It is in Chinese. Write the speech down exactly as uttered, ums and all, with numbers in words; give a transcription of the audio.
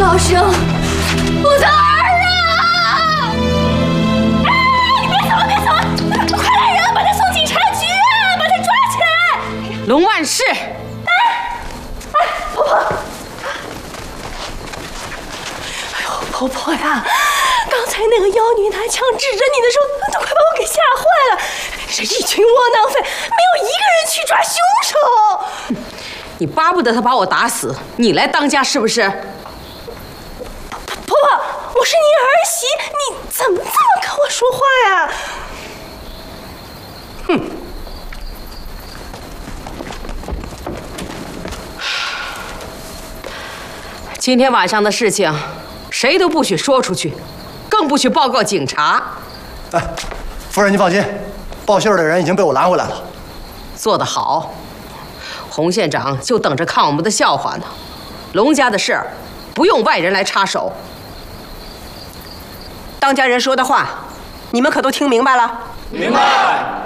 老生，我的儿啊！哎，你别走，别走！快来人，把他送警察局，把他抓起来！ 龙万世， 哎，哎，婆婆，哎呦，婆婆呀！ 刚才那个妖女拿枪指着你的时候，都快把我给吓坏了。这一群窝囊废，没有一个人去抓凶手。 你巴不得他把我打死，你来当家是不是？ 婆婆，我是你儿媳，你怎么这么跟我说话呀？ 哼！今天晚上的事情，谁都不许说出去。 更不许报告警察。 哎，夫人，你放心，报信的人已经被我拦回来了。 做得好，洪县长就等着看我们的笑话呢。龙家的事儿，不用外人来插手。 当家人说的话，你们可都听明白了？ 明白。